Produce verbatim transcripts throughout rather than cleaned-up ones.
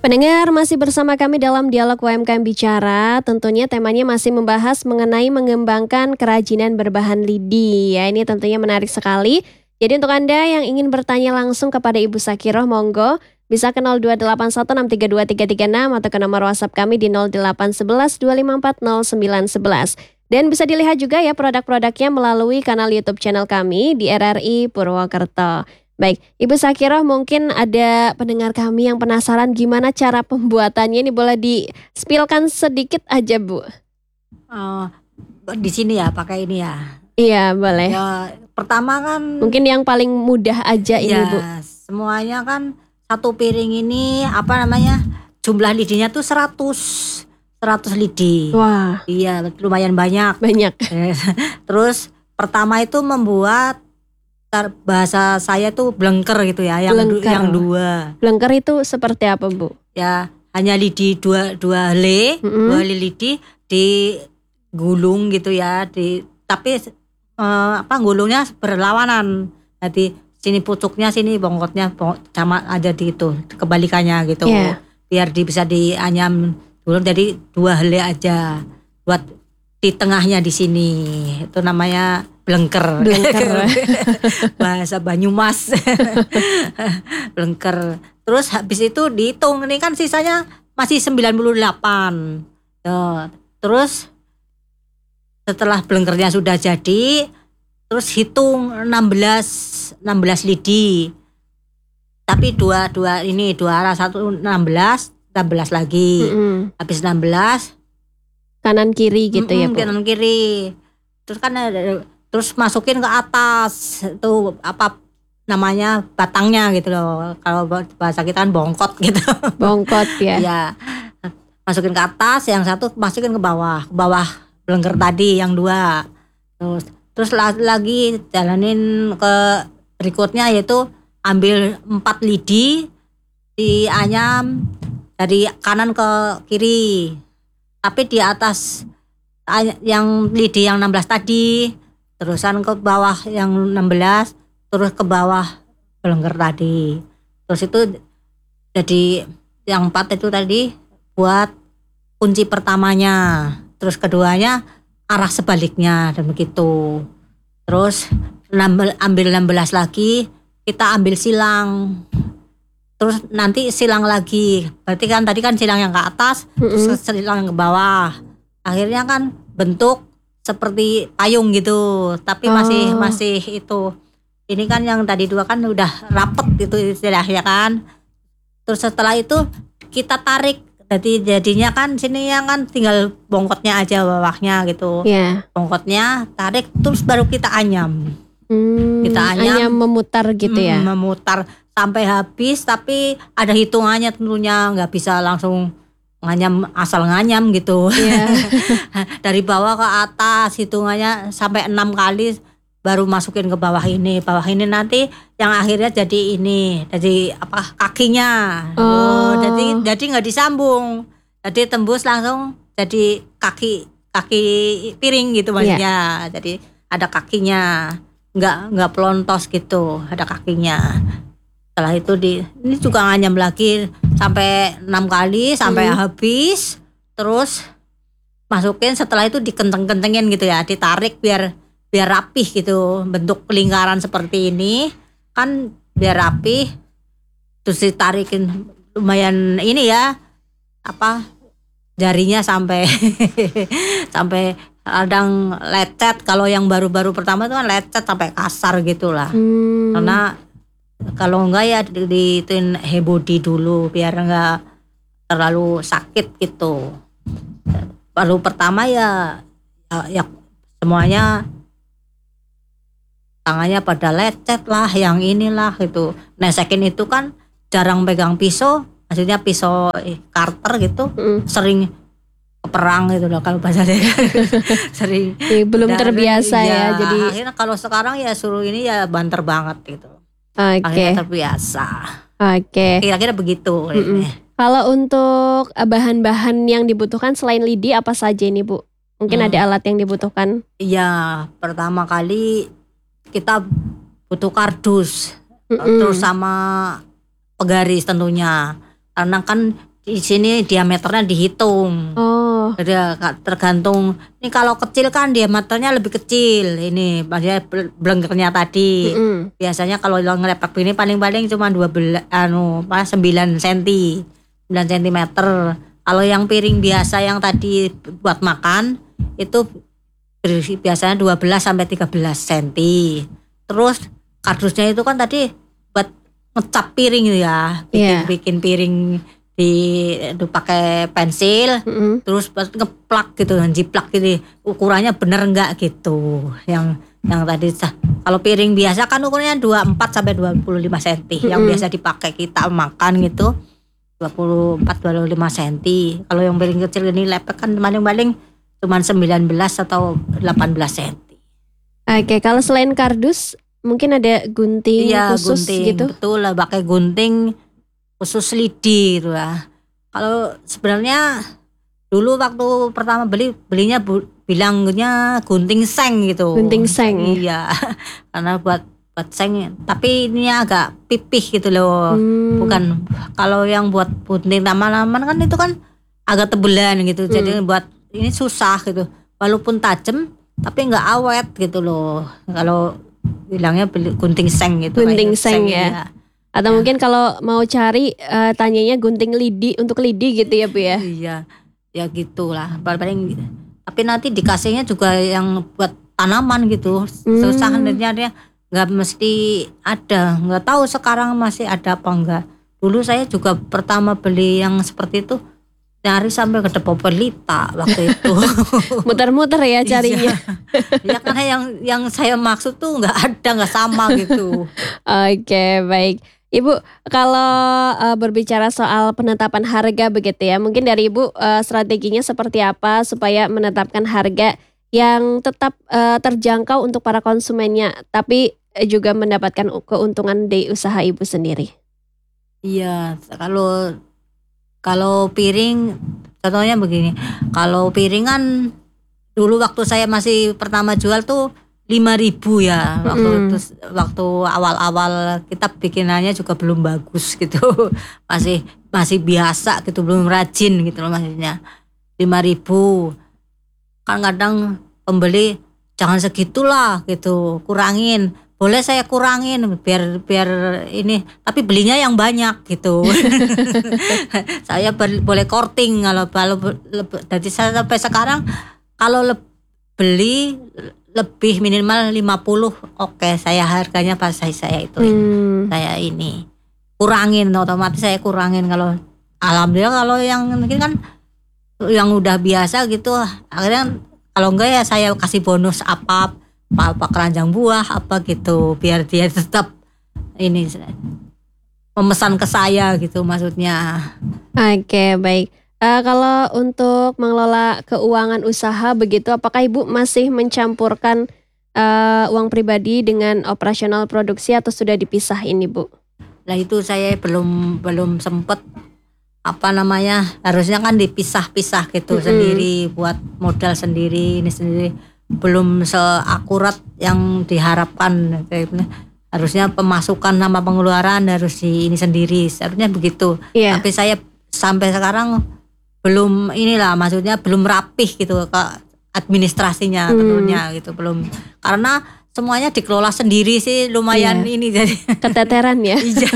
Pendengar, masih bersama kami dalam Dialog U M K M Bicara. Tentunya temanya masih membahas mengenai mengembangkan kerajinan berbahan lidi. Ya, ini tentunya menarik sekali. Jadi untuk Anda yang ingin bertanya langsung kepada Ibu Sakiroh, monggo bisa ke nol dua delapan satu enam tiga dua tiga tiga enam atau ke nomor WhatsApp kami di nol delapan satu satu dua lima empat nol sembilan satu satu. Dan bisa dilihat juga ya produk-produknya melalui kanal YouTube channel kami di R R I Purwokerto. Baik, Ibu Sakiroh, mungkin ada pendengar kami yang penasaran gimana cara pembuatannya. Ini boleh di-spillkan sedikit aja, Bu? Uh, di sini ya, pakai ini ya. Iya, boleh. Ya, pertama kan mungkin yang paling mudah aja ini, ya, Bu. Semuanya kan satu piring ini apa namanya? Jumlah lidinya tuh seratus lidi. Wah. Iya, lumayan banyak. Banyak. Terus pertama itu membuat, bahasa saya tuh blengker gitu ya, yang du, yang dua. Blengker itu seperti apa, Bu? Ya, hanya lidi dua dua helai, mm-hmm. dua helai lidi digulung gitu ya, di tapi eh, apa gulungnya berlawanan. Jadi sini pucuknya, sini bongkotnya sama aja di itu, kebalikannya gitu. Yeah. Biar di, bisa dianyam dulu, jadi dua helai aja. Buat di tengahnya di sini. Itu namanya blengker. Blengker. Bahasa Banyumas. Blengker. Terus habis itu dihitung, ini kan sisanya masih sembilan puluh delapan. Tuh. Terus setelah blengkernya sudah jadi, terus hitung enam belas lidi. Tapi dua dua ini dua arah, satu enam belas, enam belas lagi. Mm-hmm. Habis enam belas kanan kiri gitu ya, Bu. Kanan kiri. Terus kan ada, terus masukin ke atas itu apa namanya, batangnya gitu loh. Kalau bahasa kita kan bongkot gitu. Bongkot ya. Ya. Masukin ke atas, yang satu masukin ke bawah, ke bawah blengker tadi yang dua. Terus terus lagi jalanin ke berikutnya, yaitu ambil empat lidi dianyam dari kanan ke kiri. Tapi di atas yang lidi yang enam belas tadi, terusan ke bawah yang enam belas, terus ke bawah blengker tadi. Terus itu jadi yang empat itu tadi buat kunci pertamanya. Terus keduanya arah sebaliknya dan begitu. Terus ambil enam belas lagi, kita ambil silang. Terus nanti silang lagi. Berarti kan tadi kan silang yang ke atas, mm-hmm. terus silang yang ke bawah. Akhirnya kan bentuk seperti payung gitu. Tapi masih oh. masih itu. Ini kan yang tadi dua kan udah rapet gitu istilahnya kan. Terus setelah itu kita tarik. Jadi jadinya kan sini yang kan tinggal bongkotnya aja bawahnya gitu. Yeah. Bongkotnya tarik, terus baru kita anyam. Hmm, kita anyam, anyam memutar gitu ya. Hmm, memutar sampai habis, tapi ada hitungannya tentunya, nggak bisa langsung nganyam asal nganyam gitu. Yeah. Dari bawah ke atas hitungannya sampai enam kali baru masukin ke bawah ini. Bawah ini nanti yang akhirnya jadi ini, jadi apa, kakinya. Oh, oh jadi jadi nggak disambung, jadi tembus langsung jadi kaki kaki piring gitu maksudnya. Yeah. Jadi ada kakinya, nggak nggak pelontos gitu, ada kakinya. Setelah itu di ini juga nganyam lagi sampai enam kali sampai hmm. habis, terus masukin. Setelah itu dikenteng-kentengin gitu ya, ditarik biar biar rapih gitu, bentuk lingkaran seperti ini kan biar rapih. Terus ditarikin lumayan ini ya, apa, jarinya sampai sampai kadang lecet. Kalau yang baru-baru pertama itu kan lecet sampai kasar gitulah. Hmm. Karena kalau enggak ya diituin hebody dulu biar enggak terlalu sakit gitu. Baru pertama ya, ya, ya semuanya tangannya pada lecet lah, yang inilah gitu. Nesekin itu kan jarang pegang pisau, maksudnya pisau karter gitu, mm. sering perang gitu loh kalau bahasa saya. Sering ya, belum dan, terbiasa ya, ya jadi akhirnya kalau sekarang ya suruh ini ya banter banget gitu. Oke. Okay. Akhirnya terbiasa. Oke. Okay. Kira-kira begitu. Kalau untuk bahan-bahan yang dibutuhkan selain lidi apa saja ini, Bu? Mungkin hmm. ada alat yang dibutuhkan? Iya, pertama kali kita butuh kardus, mm-mm. terus sama pegaris tentunya. Karena kan di sini diameternya dihitung. Oh. Jadi tergantung. Ini kalau kecil kan diameternya lebih kecil. Ini maksudnya blengernya tadi. Mm-mm. Biasanya kalau yang lepek ini paling-paling cuma dua belas anu apa sembilan senti. sembilan sentimeter. Kalau yang piring biasa yang tadi buat makan itu biasanya dua belas sampai tiga belas senti. Terus kardusnya itu kan tadi buat ngecap piring ya. Bikin, yeah. bikin piring di itu pakai pensil, mm-hmm. terus ngeplak gitu, jiplak gitu, ukurannya bener enggak gitu. Yang yang tadi kalau piring biasa kan ukurannya dua puluh empat sampai dua puluh lima senti, mm-hmm. yang biasa dipakai kita makan gitu dua puluh empat dua puluh lima senti. Kalau yang piring kecil ini lepek kan paling-paling cuma sembilan belas atau delapan belas senti. Oke, kalau selain kardus mungkin ada gunting iya, khusus gunting, gitu. Betul lah, pakai gunting khusus lidi itu lah. Kalau sebenarnya dulu waktu pertama beli belinya bu, bilangnya gunting seng gitu. Gunting seng. Iya. Karena buat buat seng, tapi ini agak pipih gitu loh. Hmm. Bukan kalau yang buat gunting taman-taman kan itu kan agak tebelan gitu. Hmm. Jadi buat ini susah gitu. Walaupun tajam tapi enggak awet gitu loh. Kalau bilangnya gunting seng gitu. Gunting seng, seng ya. ya. Atau ya. Mungkin kalau mau cari uh, tanyanya gunting lidi untuk lidi gitu ya Bu ya. Iya. Ya gitulah. Paling tapi nanti dikasihnya juga yang buat tanaman gitu. Hmm. Susah sebenarnya dia enggak mesti ada. Enggak tahu sekarang masih ada apa enggak. Dulu saya juga pertama beli yang seperti itu nyari sampai ke Depo Pelita waktu itu. Muter-muter ya carinya. Ya karena yang yang saya maksud tuh enggak ada, enggak sama gitu. Oke, baik. Ibu, kalau uh, berbicara soal penetapan harga begitu ya, mungkin dari Ibu uh, strateginya seperti apa supaya menetapkan harga yang tetap uh, terjangkau untuk para konsumennya, tapi juga mendapatkan keuntungan di usaha Ibu sendiri? Iya, kalau kalau piring, contohnya begini, kalau piringan dulu waktu saya masih pertama jual tuh lima ribu ya, waktu mm. itu, waktu awal-awal kita bikinannya juga belum bagus gitu, masih masih biasa gitu, belum rajin gitu loh maksudnya. lima ribu kan kadang pembeli jangan segitulah gitu, kurangin, boleh saya kurangin biar biar ini, tapi belinya yang banyak gitu. Saya ber, boleh korting kalau kalau dari saya sampai sekarang kalau le, beli lebih minimal lima puluh, oke okay, saya harganya pas saya saya itu hmm. saya ini kurangin, otomatis saya kurangin. Kalau alhamdulillah kalau yang mungkin kan yang udah biasa gitu akhirnya kalau enggak ya saya kasih bonus apa apa keranjang buah apa gitu biar dia tetap ini memesan ke saya gitu maksudnya. Oke, baik. Uh, kalau untuk mengelola keuangan usaha begitu, apakah Ibu masih mencampurkan uh, uang pribadi dengan operasional produksi atau sudah dipisah ini Bu? Lah itu saya belum belum sempet apa namanya, harusnya kan dipisah-pisah gitu, mm-hmm. sendiri buat modal sendiri ini sendiri, belum seakurat yang diharapkan. Harusnya pemasukan sama pengeluaran harus di ini sendiri, harusnya begitu. Yeah. Tapi saya sampai sekarang belum inilah, maksudnya belum rapih gitu ke administrasinya, hmm. tentunya gitu belum, karena semuanya dikelola sendiri sih lumayan yeah. ini jadi keteteran ya. Iya.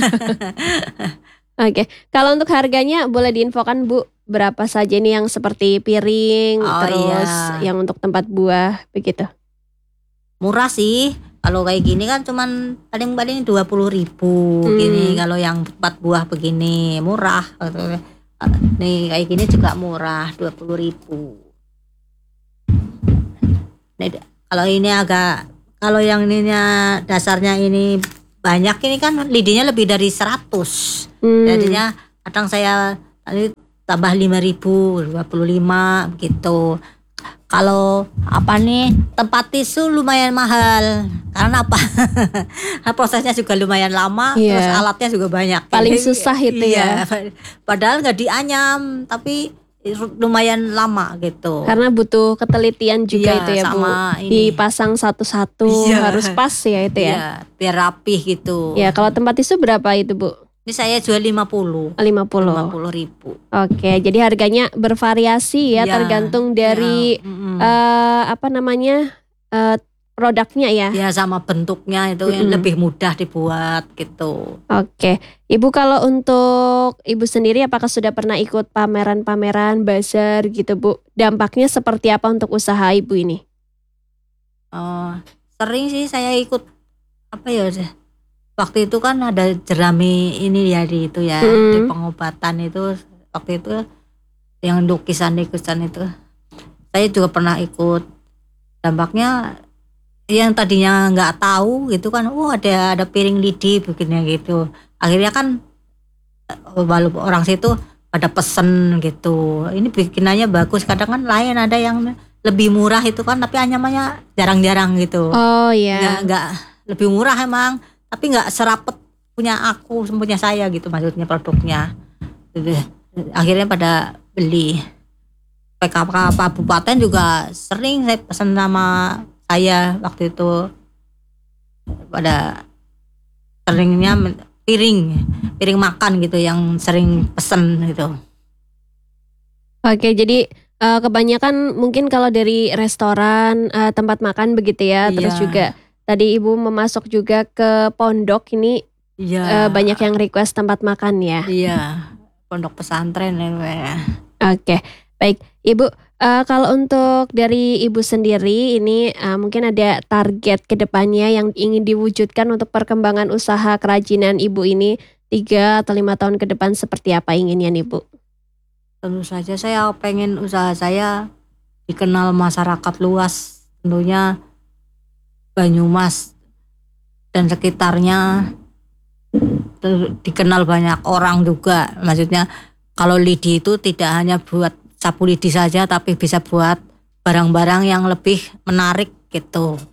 Oke, kalau untuk harganya boleh diinfokan Bu, berapa saja ini yang seperti piring, oh, terus iya. yang untuk tempat buah begitu? Murah sih. Kalau kayak gini kan cuman paling-paling dua puluh ribu hmm. gini. Kalau yang tempat buah begini murah. Nih kayak gini juga murah, dua puluh ribu. Nih, kalau ini agak, kalau yang ininya dasarnya ini banyak, ini kan lidinya lebih dari seratus. Hmm. Jadinya kadang saya tadi tambah lima ribu, dua puluh lima gitu. Kalau apa nih, tempat tisu lumayan mahal. Karena apa? Prosesnya juga lumayan lama, yeah. terus alatnya juga banyak. Paling susah itu iya. ya. Padahal nggak dianyam, tapi lumayan lama gitu. Karena butuh ketelitian juga iya, itu ya Bu. Ini. Dipasang satu-satu iya. harus pas ya itu ya. Iya, biar rapih gitu. Ya, kalau tempat tisu berapa itu Bu? Ini Ini saya jual lima puluh. lima puluh. lima puluh ribu. Oke, jadi harganya bervariasi ya, Ya, tergantung dari ya, mm-mm. uh, apa namanya uh, produknya ya. Ya sama bentuknya itu yang Mm-mm. lebih mudah dibuat gitu. Oke, Ibu kalau untuk Ibu sendiri apakah sudah pernah ikut pameran-pameran, bazar gitu Bu? Dampaknya seperti apa untuk usaha Ibu ini? Oh, sering sih saya ikut apa ya? Waktu itu kan ada jerami ini ya di itu ya, Mm. di pengobatan itu waktu itu yang lukisan-lukisan itu. Saya juga pernah ikut. Dampaknya yang tadinya nggak tahu gitu kan, oh ada ada piring lidi begini gitu. Akhirnya kan walaupun orang situ pada pesen gitu. Ini bikinannya bagus, kadang kan lain ada yang lebih murah itu kan, tapi anyamannya jarang-jarang gitu. Oh iya. Nggak, nggak lebih murah emang, tapi nggak serapet punya aku, punya saya gitu maksudnya produknya. Akhirnya pada beli. P K K Kabupaten juga sering saya pesan sama saya waktu itu, pada seringnya piring, piring makan gitu yang sering pesen gitu. Oke, jadi uh, kebanyakan mungkin kalau dari restoran, uh, tempat makan begitu ya, Iya. terus juga tadi Ibu memasok juga ke pondok ini. Iya. Uh, banyak yang request tempat makan ya. Iya, pondok pesantren ya. Oke, baik Ibu. Uh, kalau untuk dari Ibu sendiri ini uh, mungkin ada target kedepannya yang ingin diwujudkan untuk perkembangan usaha kerajinan Ibu ini tiga atau lima tahun ke depan seperti apa inginnya nih Bu? Tentu saja saya pengen usaha saya dikenal masyarakat luas, tentunya Banyumas dan sekitarnya dikenal banyak orang juga. Maksudnya kalau lidi itu tidak hanya buat sapu lidi saja, tapi bisa buat barang-barang yang lebih menarik gitu.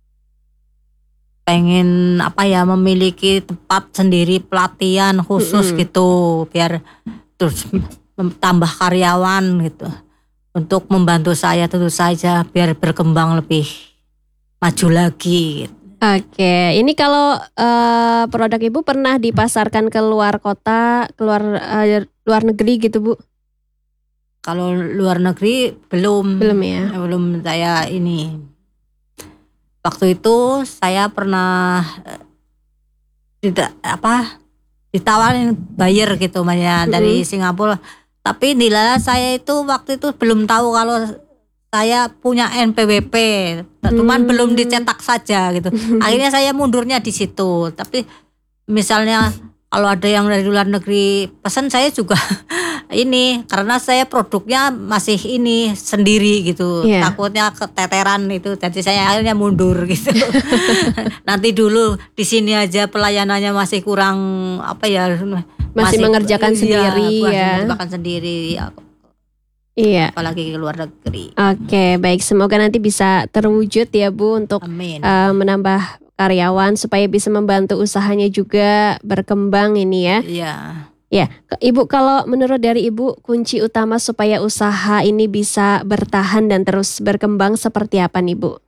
Pengen apa ya, memiliki tempat sendiri pelatihan khusus mm-hmm. gitu, biar terus tambah karyawan gitu, untuk membantu saya tentu saja biar berkembang lebih maju lagi gitu. Oke, ini kalau uh, produk Ibu pernah dipasarkan ke luar kota, keluar uh, luar negeri gitu Bu? Kalau luar negeri belum, belum ya, belum saya ini. Waktu itu saya pernah tidak apa ditawarin buyer gitu, banyak dari mm-hmm. Singapura. Tapi nilai saya itu waktu itu belum tahu kalau saya punya N P W P, cuman hmm. belum dicetak saja gitu. Akhirnya saya mundurnya di situ. Tapi misalnya kalau ada yang dari luar negeri pesan, saya juga ini karena saya produknya masih ini sendiri gitu. Yeah. Takutnya keteteran itu, jadi saya akhirnya mundur gitu. Nanti dulu di sini aja pelayanannya masih kurang apa ya, masih, masih mengerjakan iya, sendiri ya. Mengerjakan sendiri ya. Iya. Apalagi ke luar negeri. Oke, baik. Semoga nanti bisa terwujud ya Bu untuk uh, menambah karyawan supaya bisa membantu usahanya juga berkembang ini ya. Iya. Ya, Ibu, kalau menurut dari Ibu kunci utama supaya usaha ini bisa bertahan dan terus berkembang seperti apa nih Bu?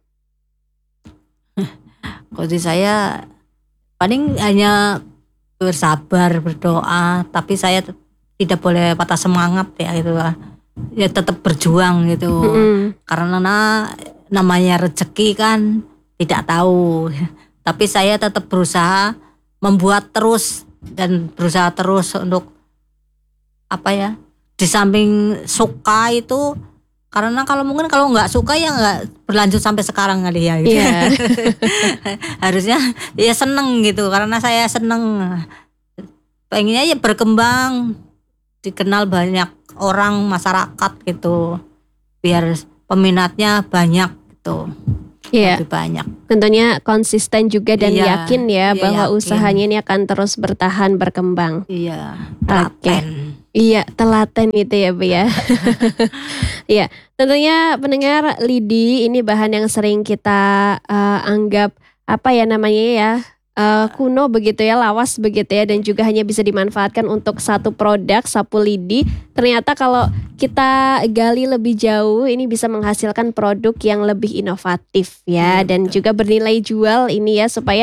Kunci saya paling hanya bersabar, berdoa, tapi saya tidak boleh patah semangat ya gitu lah. Ya tetap berjuang gitu, mm-hmm. karena namanya rezeki kan tidak tahu, tapi saya tetap berusaha membuat terus dan berusaha terus untuk apa ya, di samping suka itu, karena kalau mungkin kalau nggak suka ya nggak berlanjut sampai sekarang kali ya gitu. Yeah. Harusnya ya seneng gitu, karena saya seneng, pengennya ya berkembang, dikenal banyak orang, masyarakat gitu, biar peminatnya banyak gitu. Iya. Lebih banyak. Tentunya konsisten juga dan iya, yakin ya iya, bahwa yakin. Usahanya ini akan terus bertahan berkembang. Iya. Telaten. Iya, telaten gitu ya Bu ya. Iya, tentunya pendengar, lidi ini bahan yang sering kita uh, anggap apa ya namanya ya, Uh, kuno begitu ya, lawas begitu ya, dan juga hanya bisa dimanfaatkan untuk satu produk sapu lidi. Ternyata kalau kita gali lebih jauh, ini bisa menghasilkan produk yang lebih inovatif ya, dan juga bernilai jual ini ya, supaya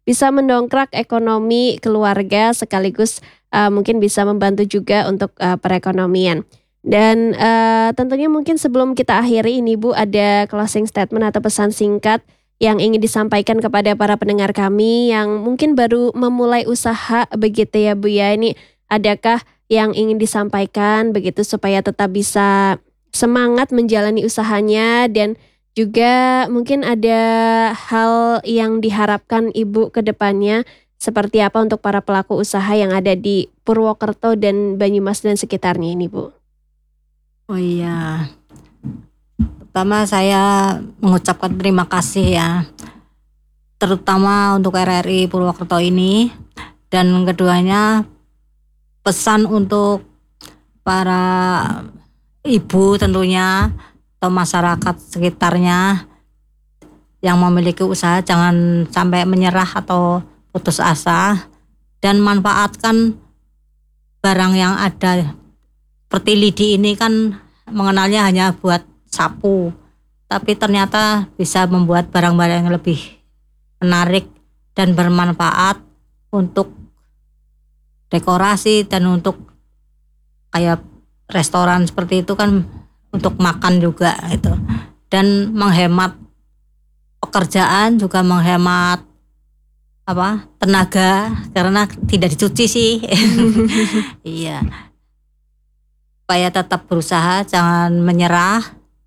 bisa mendongkrak ekonomi keluarga sekaligus uh, mungkin bisa membantu juga untuk uh, perekonomian. Dan uh, tentunya mungkin sebelum kita akhiri ini Bu, ada closing statement atau pesan singkat yang ingin disampaikan kepada para pendengar kami yang mungkin baru memulai usaha begitu ya Bu ya. Ini adakah yang ingin disampaikan begitu supaya tetap bisa semangat menjalani usahanya, dan juga mungkin ada hal yang diharapkan Ibu ke depannya seperti apa untuk para pelaku usaha yang ada di Purwokerto dan Banyumas dan sekitarnya ini Bu? Oh iya, pertama saya mengucapkan terima kasih ya, terutama untuk R R I Purwokerto ini, dan keduanya pesan untuk para ibu tentunya atau masyarakat sekitarnya yang memiliki usaha, jangan sampai menyerah atau putus asa dan manfaatkan barang yang ada. Seperti lidi ini kan mengenalnya hanya buat sapu, tapi ternyata bisa membuat barang-barang yang lebih menarik dan bermanfaat untuk dekorasi dan untuk kayak restoran seperti itu kan, untuk makan juga itu, dan menghemat pekerjaan juga, menghemat apa tenaga karena tidak dicuci sih. Iya, supaya tetap berusaha, jangan menyerah,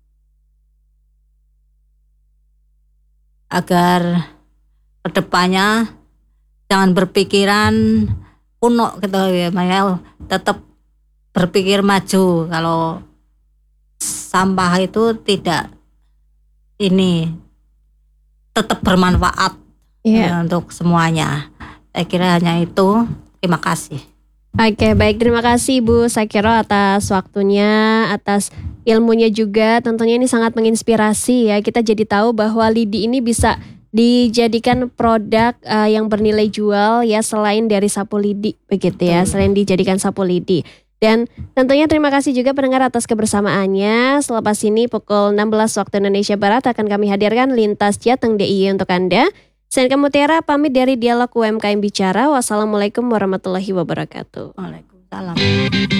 agar kedepannya jangan berpikiran kuno gitu ya, makanya tetap berpikir maju. Kalau sampah itu tidak ini, tetap bermanfaat yeah. ya, untuk semuanya. Saya kira hanya itu. Terima kasih. Oke, baik, terima kasih Bu Sakiro atas waktunya, atas ilmunya juga. Tentunya ini sangat menginspirasi ya. Kita jadi tahu bahwa lidi ini bisa dijadikan produk uh, yang bernilai jual ya, selain dari sapu lidi begitu ya, selain dijadikan sapu lidi. Dan tentunya terima kasih juga pendengar atas kebersamaannya. Selepas ini pukul enam belas waktu Indonesia Barat akan kami hadirkan Lintas Jateng D I Y untuk Anda. Saya Mutiara pamit dari Dialog U M K M Bicara. Wassalamualaikum warahmatullahi wabarakatuh. Waalaikumsalam.